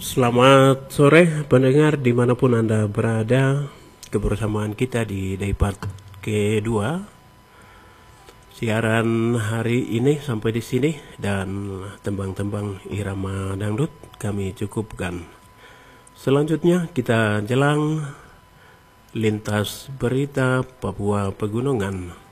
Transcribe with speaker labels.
Speaker 1: Selamat sore pendengar dimanapun Anda berada. Kebersamaan kita di day part kedua siaran hari ini sampai di sini, dan tembang-tembang irama dangdut kami cukupkan. Selanjutnya kita jelang lintas berita Papua Pegunungan.